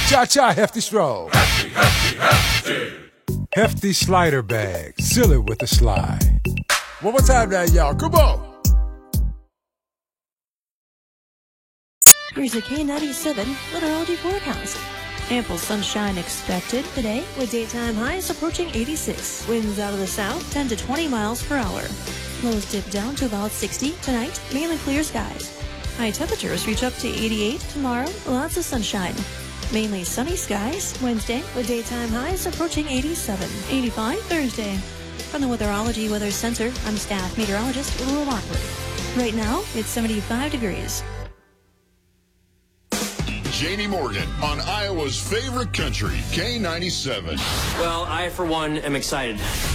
Cha-cha, hefty stroll. Hefty slider bag. Seal it with a slide. One more time now, y'all. Come on. Here's a K97 meteorology forecast. Ample sunshine expected today with daytime highs approaching 86. Winds out of the south 10 to 20 miles per hour. Lows dip down to about 60 tonight, mainly clear skies. High temperatures reach up to 88 tomorrow, lots of sunshine. Mainly sunny skies Wednesday with daytime highs approaching 87. 85 Thursday. From the Weatherology Weather Center, I'm staff meteorologist Laura Lockwood. Right now, it's 75 degrees. Jamie Morgan on Iowa's favorite country, K97. Well, I, for one, am excited.